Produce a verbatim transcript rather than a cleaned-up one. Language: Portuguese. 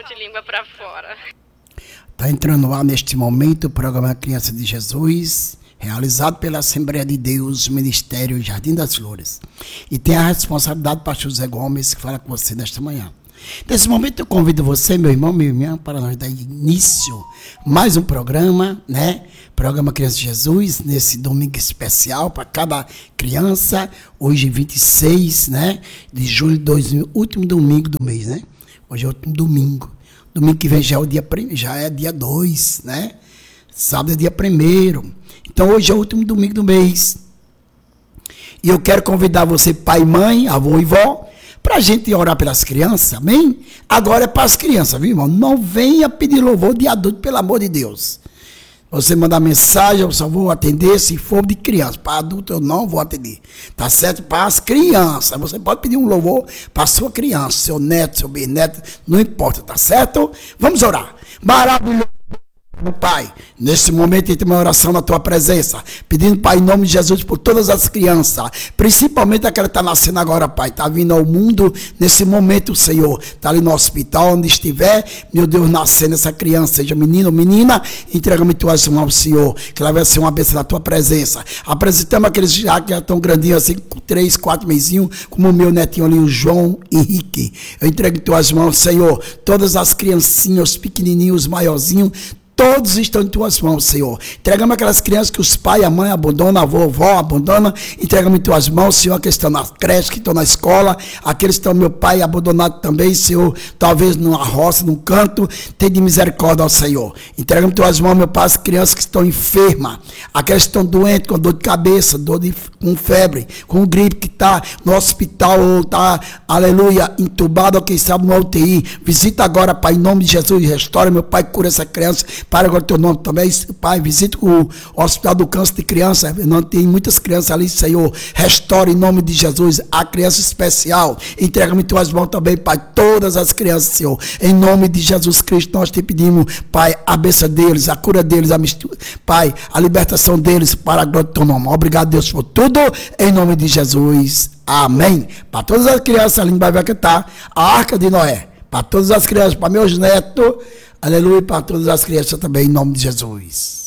de língua para fora. Está entrando no ar neste momento o programa Criança de Jesus, realizado pela Assembleia de Deus, Ministério Jardim das Flores. E tem a responsabilidade do pastor José Gomes, que fala com você nesta manhã. Nesse momento eu convido você, meu irmão, minha irmã, para nós dar início a mais um programa, né? Programa Criança de Jesus, nesse domingo especial para cada criança, hoje vinte e seis, né, de julho de dois mil, último domingo do mês, né? Hoje é o último domingo. Domingo que vem já é o dia já é dia dois, né? Sábado é dia primeiro. Então hoje é o último domingo do mês. E eu quero convidar você, pai, mãe, avô e vó, para a gente orar pelas crianças, amém? Agora é para as crianças, viu, irmão? Não venha pedir louvor de adulto, pelo amor de Deus. Você mandar mensagem, eu só vou atender se for de criança. Para adulto eu não vou atender. Tá certo? Para as crianças. Você pode pedir um louvor para a sua criança, seu neto, seu bisneto, não importa, tá certo? Vamos orar. Maravilhoso. Pai, neste momento entre uma oração na tua presença, pedindo, Pai, em nome de Jesus, por todas as crianças, principalmente aquela que está nascendo agora, Pai, está vindo ao mundo nesse momento, Senhor, está ali no hospital, onde estiver, meu Deus, nascendo essa criança, seja menino ou menina, entrega-me tuas mãos, Senhor, que ela vai ser uma bênção na tua presença. Apresentamos aqueles já que já estão grandinhos, assim, com três, quatro mesinhos, como o meu netinho ali, o João Henrique. Eu entrego em tuas mãos, Senhor, todas as criancinhas, os pequenininhos, os maiorzinhos, todos estão em tuas mãos, Senhor. Entregamos aquelas crianças que os pais, a mãe abandonam, a vovó abandona. Entregamos em tuas mãos, Senhor, aqueles que estão na creche, que estão na escola, aqueles que estão, meu Pai, abandonados também, Senhor, talvez numa roça, num canto. Tem de misericórdia ao Senhor. Entregamos em tuas mãos, meu Pai, as crianças que estão enfermas, aquelas que estão doentes, com dor de cabeça, dor de, com febre, com gripe, que está no hospital, ou está, aleluia, entubado, ou quem sabe no U T I. Visita agora, Pai, em nome de Jesus, restaura, meu Pai, cura essa criança. Para agora o teu nome também, Pai, visita o Hospital do Câncer de Criança, não tem muitas crianças ali, Senhor, restaura em nome de Jesus a criança especial, entrega-me tuas mãos também, Pai, todas as crianças, Senhor, em nome de Jesus Cristo, nós te pedimos, Pai, a bênção deles, a cura deles, a mistura, Pai, a libertação deles, para a glória do teu nome. Obrigado, Deus, por tudo, em nome de Jesus, amém. Para todas as crianças, ali vai ver que está a Arca de Noé, para todas as crianças, para meus netos, aleluia, para todas as crianças também, em nome de Jesus.